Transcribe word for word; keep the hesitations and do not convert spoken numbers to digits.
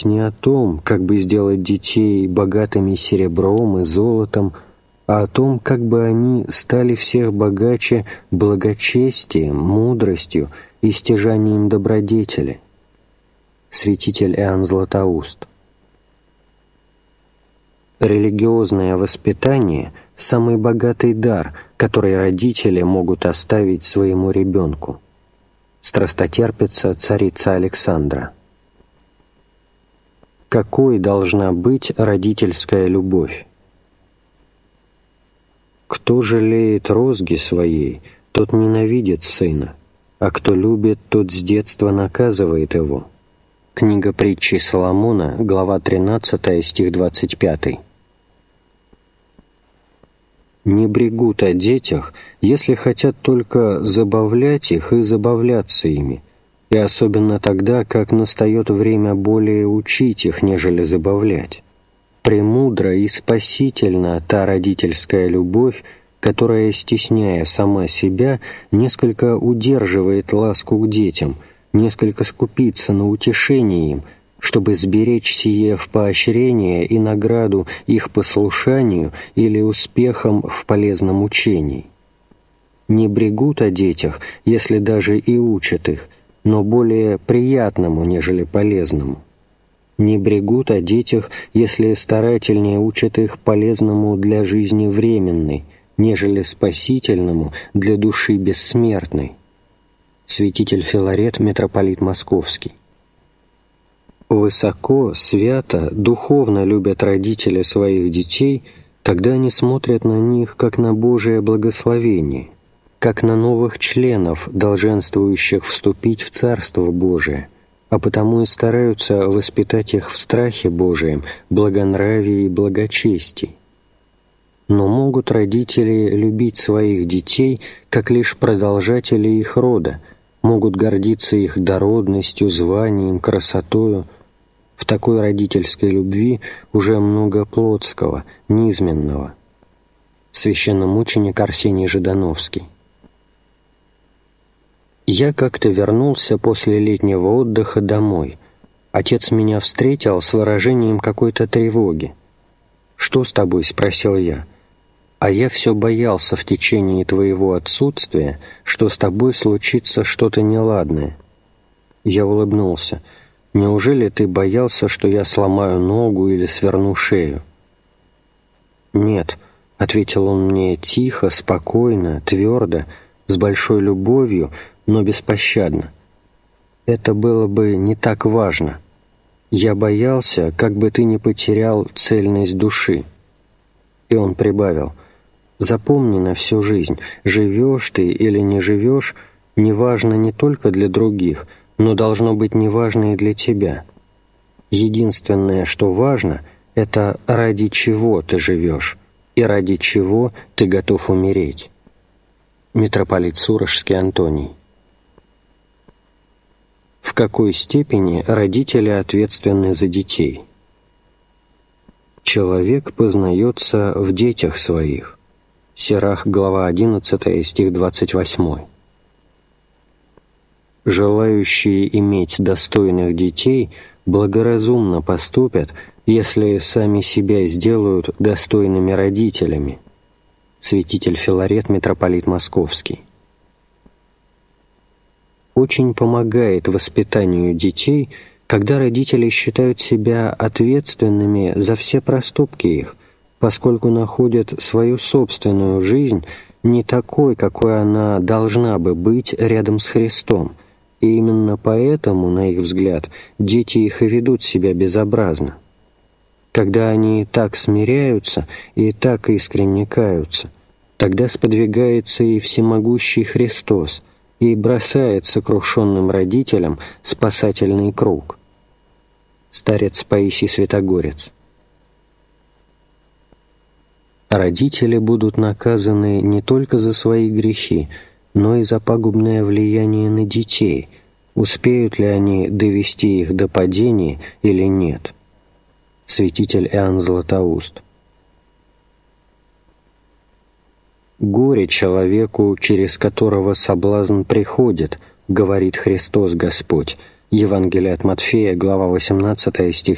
не о том, как бы сделать детей богатыми серебром и золотом, а о том, как бы они стали всех богаче благочестием, мудростью и стяжанием добродетели. Святитель Иоанн Златоуст. Религиозное воспитание – самый богатый дар, который родители могут оставить своему ребенку. Страстотерпица царица Александра. Какой должна быть родительская любовь? Кто жалеет розги своей, тот ненавидит сына, а кто любит, тот с детства наказывает его. Книга притчи Соломона, глава тринадцатая, стих двадцать пятый. Не брегут о детях, если хотят только забавлять их и забавляться ими, и особенно тогда, как настает время более учить их, нежели забавлять. Премудра и спасительна та родительская любовь, которая, стесняя сама себя, несколько удерживает ласку к детям, несколько скупится на утешение им, чтобы сберечь сие в поощрение и награду их послушанию или успехом в полезном учении. Не брегут о детях, если даже и учат их, но более приятному, нежели полезному. Не брегут о детях, если старательнее учат их полезному для жизни временной, нежели спасительному для души бессмертной. Святитель Филарет, митрополит Московский. Высоко, свято, духовно любят родители своих детей, когда они смотрят на них как на Божие благословение, как на новых членов, долженствующих вступить в Царство Божие, а потому и стараются воспитать их в страхе Божием, благонравии и благочестии. Но могут родители любить своих детей как лишь продолжатели их рода, могут гордиться их дородностью, званием, красотою. В такой родительской любви уже много плотского, низменного. Священномученик Арсений Жидановский. Я как-то вернулся после летнего отдыха домой. Отец меня встретил с выражением какой-то тревоги. «Что с тобой?» — спросил я. «А я все боялся в течение твоего отсутствия, что с тобой случится что-то неладное». Я улыбнулся. «Неужели ты боялся, что я сломаю ногу или сверну шею?» «Нет», — ответил он мне тихо, спокойно, твердо, с большой любовью, но беспощадно. «Это было бы не так важно. Я боялся, как бы ты не потерял цельность души». И он прибавил: «Запомни на всю жизнь, живешь ты или не живешь, неважно не только для других, но должно быть неважно и для тебя. Единственное, что важно, это ради чего ты живешь и ради чего ты готов умереть». Митрополит Сурожский Антоний. В какой степени родители ответственны за детей? Человек познается в детях своих. Сирах, глава одиннадцатая, стих двадцать восьмой. Желающие иметь достойных детей благоразумно поступят, если сами себя сделают достойными родителями. Святитель Филарет, митрополит Московский. Очень помогает воспитанию детей, когда родители считают себя ответственными за все проступки их, поскольку находят свою собственную жизнь не такой, какой она должна бы быть рядом с Христом, и именно поэтому, на их взгляд, дети их и ведут себя безобразно. Когда они так смиряются и так искренне каются, тогда сподвигается и всемогущий Христос, и бросает сокрушенным родителям спасательный круг. Старец Паисий Святогорец. Родители будут наказаны не только за свои грехи, но и за пагубное влияние на детей, успеют ли они довести их до падения или нет. Святитель Иоанн Златоуст. «Горе человеку, через которого соблазн приходит, говорит Христос Господь». Евангелие от Матфея, глава восемнадцатая, стих